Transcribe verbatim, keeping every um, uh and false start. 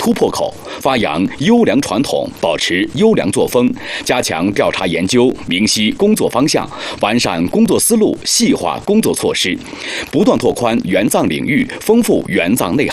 突破口，发扬优良传统，保持优良作风，加强调查研究，明晰工作方向，完善工作思路，细化工作措施，不断拓宽援藏领域，丰富援藏内涵。